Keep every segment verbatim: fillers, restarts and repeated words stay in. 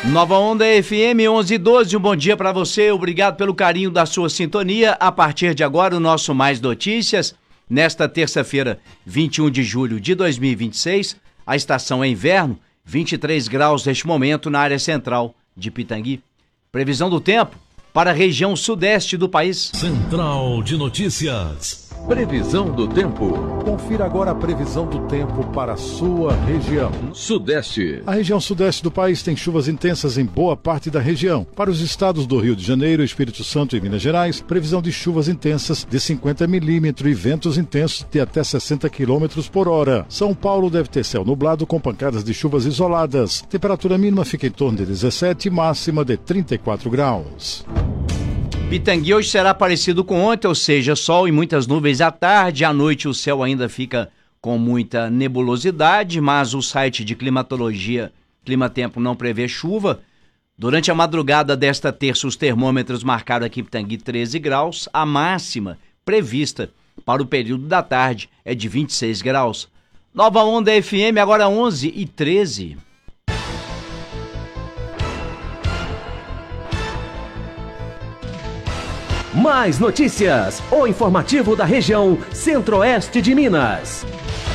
Nova Onda F M onze e doze, um bom dia para você, obrigado pelo carinho da sua sintonia. A partir de agora, o nosso Mais Notícias, nesta terça-feira, vinte e um de julho de dois mil e vinte e seis, a estação é inverno, vinte e três graus neste momento na área central de Pitangui. Previsão do tempo para a região sudeste do país. Central de Notícias. Previsão do tempo. Confira agora a previsão do tempo para a sua região. Sudeste. A região sudeste do país tem chuvas intensas em boa parte da região. Para os estados do Rio de Janeiro, Espírito Santo e Minas Gerais, previsão de chuvas intensas de cinquenta milímetros e ventos intensos de até sessenta quilômetros por hora. São Paulo deve ter céu nublado com pancadas de chuvas isoladas. Temperatura mínima fica em torno de dezessete e máxima de trinta e quatro graus. Pitangui hoje será parecido com ontem, ou seja, sol e muitas nuvens à tarde. À noite o céu ainda fica com muita nebulosidade, mas o site de climatologia Climatempo não prevê chuva. Durante a madrugada desta terça, os termômetros marcaram aqui em Pitangui treze graus. A máxima prevista para o período da tarde é de vinte e seis graus. Nova Onda F M, agora onze e treze. Mais notícias, o informativo da região Centro-Oeste de Minas.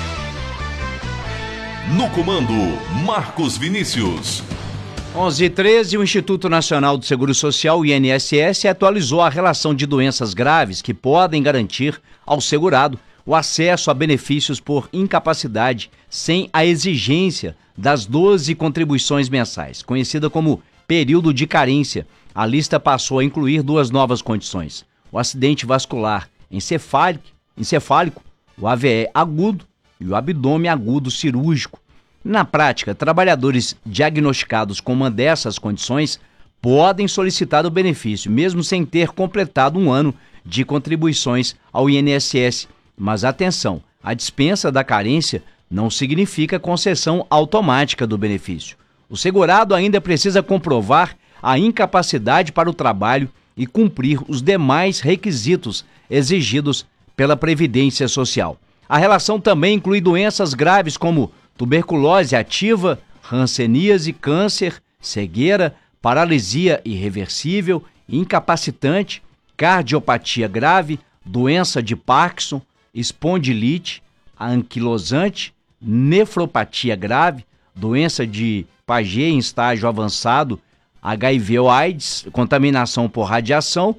No comando, Marcos Vinícius. onze e treze, o Instituto Nacional do Seguro Social, o I N S S, atualizou a relação de doenças graves que podem garantir ao segurado o acesso a benefícios por incapacidade sem a exigência das doze contribuições mensais, conhecida como período de carência. A lista passou a incluir duas novas condições: o acidente vascular encefálico, encefálico, o A V E agudo e o abdômen agudo cirúrgico. Na prática, trabalhadores diagnosticados com uma dessas condições podem solicitar o benefício, mesmo sem ter completado um ano de contribuições ao I N S S. Mas atenção, a dispensa da carência não significa concessão automática do benefício. O segurado ainda precisa comprovar a incapacidade para o trabalho e cumprir os demais requisitos exigidos pela Previdência Social. A relação também inclui doenças graves como tuberculose ativa, hanseníase, câncer, cegueira, paralisia irreversível, incapacitante, cardiopatia grave, doença de Parkinson, espondilite, anquilosante, nefropatia grave, doença de Paget em estágio avançado, H I V ou AIDS, contaminação por radiação,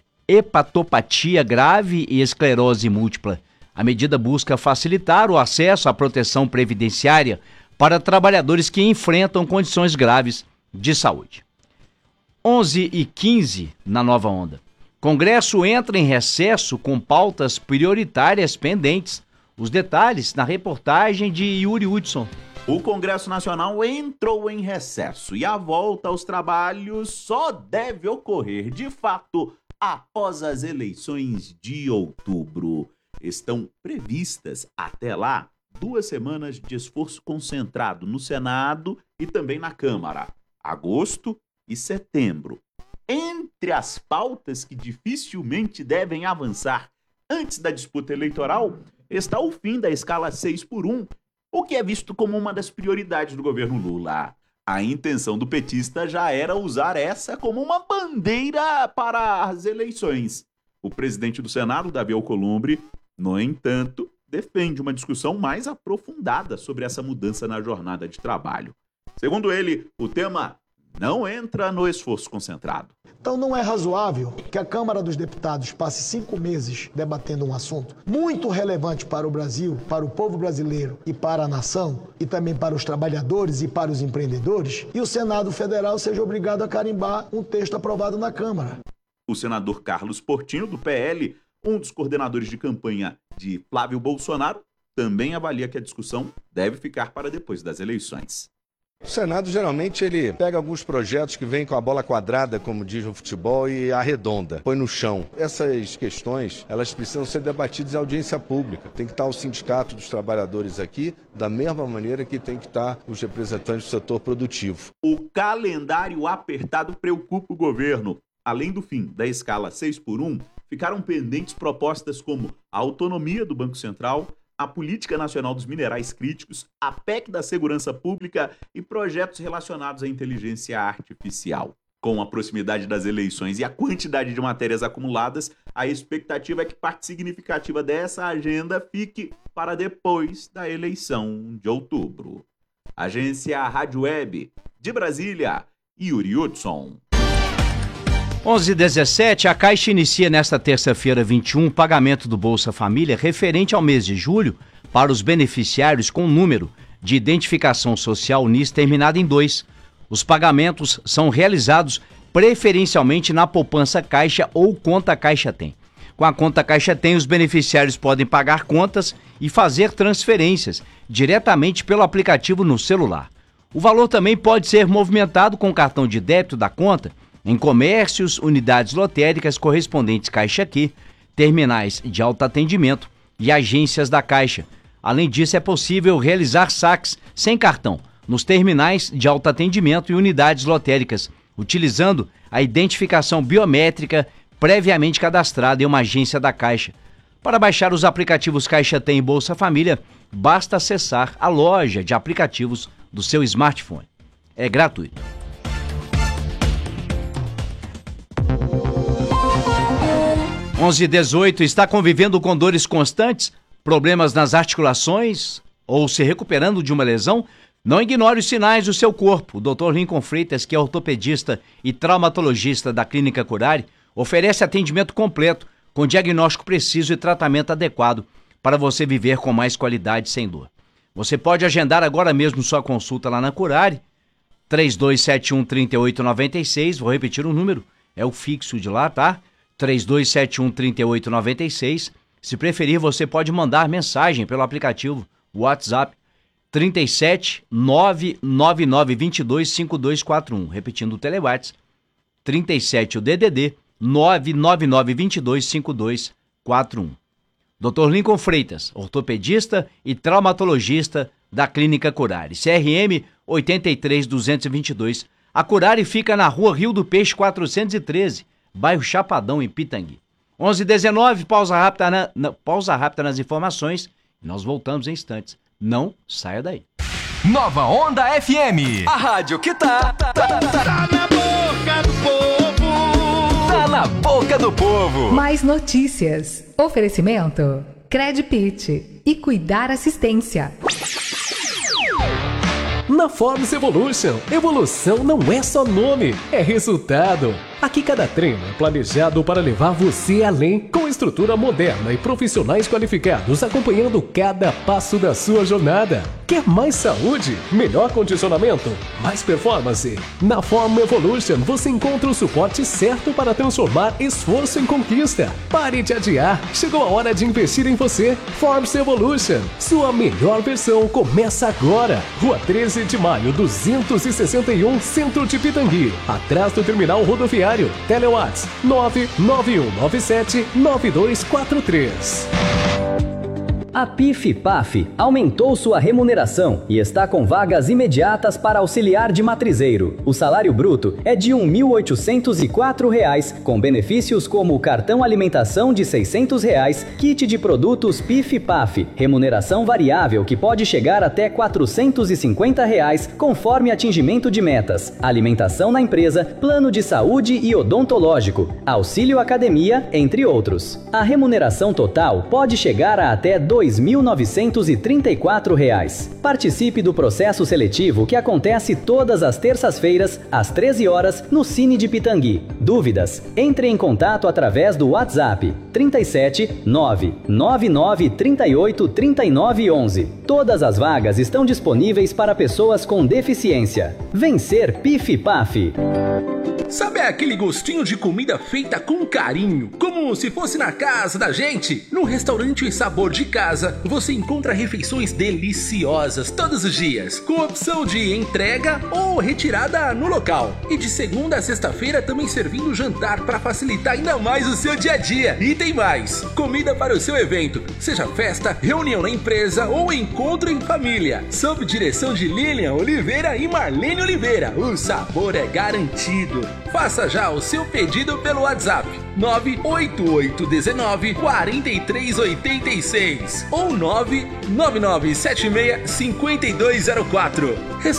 hepatopatia grave e esclerose múltipla. A medida busca facilitar o acesso à proteção previdenciária para trabalhadores que enfrentam condições graves de saúde. onze e quinze na Nova Onda. Congresso entra em recesso com pautas prioritárias pendentes. Os detalhes na reportagem de Yuri Hudson. O Congresso Nacional entrou em recesso e a volta aos trabalhos só deve ocorrer, de fato, após as eleições de outubro. Estão previstas, até lá, duas semanas de esforço concentrado no Senado e também na Câmara, agosto e setembro. Entre as pautas que dificilmente devem avançar antes da disputa eleitoral está o fim da escala seis por um, o que é visto como uma das prioridades do governo Lula. A intenção do petista já era usar essa como uma bandeira para as eleições. O presidente do Senado, Davi Alcolumbre, no entanto, defende uma discussão mais aprofundada sobre essa mudança na jornada de trabalho. Segundo ele, o tema não entra no esforço concentrado. Então não é razoável que a Câmara dos Deputados passe cinco meses debatendo um assunto muito relevante para o Brasil, para o povo brasileiro e para a nação, e também para os trabalhadores e para os empreendedores, e o Senado Federal seja obrigado a carimbar um texto aprovado na Câmara. O senador Carlos Portinho, do P L, um dos coordenadores de campanha de Flávio Bolsonaro, também avalia que a discussão deve ficar para depois das eleições. O Senado, geralmente, ele pega alguns projetos que vêm com a bola quadrada, como diz no futebol, e arredonda, põe no chão. Essas questões, elas precisam ser debatidas em audiência pública. Tem que estar o Sindicato dos Trabalhadores aqui, da mesma maneira que tem que estar os representantes do setor produtivo. O calendário apertado preocupa o governo. Além do fim da escala seis por um, ficaram pendentes propostas como a autonomia do Banco Central, a Política Nacional dos Minerais Críticos, a P E C da Segurança Pública e projetos relacionados à inteligência artificial. Com a proximidade das eleições e a quantidade de matérias acumuladas, a expectativa é que parte significativa dessa agenda fique para depois da eleição de outubro. Agência Rádio Web, de Brasília, Yuri Hudson. onze e dezessete, a Caixa inicia nesta terça-feira vinte e um o pagamento do Bolsa Família referente ao mês de julho para os beneficiários com número de identificação social N I S terminado em dois. Os pagamentos são realizados preferencialmente na poupança Caixa ou conta Caixa Tem. Com a conta Caixa Tem, os beneficiários podem pagar contas e fazer transferências diretamente pelo aplicativo no celular. O valor também pode ser movimentado com o cartão de débito da conta em comércios, unidades lotéricas correspondentes Caixa Aqui, terminais de autoatendimento e agências da Caixa. Além disso, é possível realizar saques sem cartão nos terminais de autoatendimento e unidades lotéricas, utilizando a identificação biométrica previamente cadastrada em uma agência da Caixa. Para baixar os aplicativos Caixa Tem e Bolsa Família, basta acessar a loja de aplicativos do seu smartphone. É gratuito. onze e dezoito, está convivendo com dores constantes, problemas nas articulações ou se recuperando de uma lesão? Não ignore os sinais do seu corpo. O doutor Lincoln Freitas, que é ortopedista e traumatologista da Clínica Curare, oferece atendimento completo, com diagnóstico preciso e tratamento adequado para você viver com mais qualidade sem dor. Você pode agendar agora mesmo sua consulta lá na Curare, três dois sete um, três oito nove seis, vou repetir o número, é o fixo de lá, tá? três dois sete um, três oito nove seis. Se preferir, você pode mandar mensagem pelo aplicativo WhatsApp trinta e sete, nove nove nove, vinte e dois, cinquenta e dois quarenta e um. Repetindo o Telewhats, trinta e sete o D D D, nove nove nove, vinte e dois, cinquenta e dois quarenta e um. doutor Lincoln Freitas, ortopedista e traumatologista da Clínica Curare, C R M oito três, duzentos e vinte e dois. A Curare fica na Rua Rio do Peixe quatrocentos e treze, bairro Chapadão, em Pitangui. onze e dezenove, pausa rápida, na, na, pausa rápida nas informações e nós voltamos em instantes. Não saia daí. Nova Onda F M, a rádio que tá, tá, tá, tá, tá na boca do povo. Tá na boca do povo. Mais notícias. Oferecimento Credpit e Cuidar Assistência. Na Forbes Evolution, evolução não é só nome, é resultado. Aqui cada treino é planejado para levar você além, com estrutura moderna e profissionais qualificados acompanhando cada passo da sua jornada. Quer mais saúde? Melhor condicionamento? Mais performance? Na Form Evolution você encontra o suporte certo para transformar esforço em conquista. Pare de adiar, chegou a hora de investir em você. Forbes Evolution, sua melhor versão começa agora. Rua treze de maio, duzentos e sessenta e um, Centro de Pitangui, atrás do terminal rodoviário. Telewhats nove nove um nove sete nove dois quatro três. A P I F P A F aumentou sua remuneração e está com vagas imediatas para auxiliar de matrizeiro. O salário bruto é de um mil oitocentos e quatro reais, com benefícios como cartão alimentação de seiscentos reais, kit de produtos P I F P A F, remuneração variável que pode chegar até quatrocentos e cinquenta reais, conforme atingimento de metas, alimentação na empresa, plano de saúde e odontológico, auxílio academia, entre outros. A remuneração total pode chegar a até dois mil novecentos e trinta e quatro reais. Participe do processo seletivo que acontece todas as terças-feiras, às treze horas, no Cine de Pitangui. Dúvidas? Entre em contato através do WhatsApp trinta e sete, nove nove nove, trinta e oito, trinta e nove, onze. Todas as vagas estão disponíveis para pessoas com deficiência. Vencer P I F P A F. Sabe aquele gostinho de comida feita com carinho, como se fosse na casa da gente? No restaurante Sabor de Casa, você encontra refeições deliciosas todos os dias, com opção de entrega ou retirada no local. E de segunda a sexta-feira também servindo jantar para facilitar ainda mais o seu dia a dia. E tem mais, comida para o seu evento, seja festa, reunião na empresa ou encontro em família. Sob direção de Lilian Oliveira e Marlene Oliveira, o sabor é garantido. Faça já o seu pedido pelo WhatsApp nove oito oito um nove quatro três oito seis ou nove nove nove sete seis cinco dois zero quatro.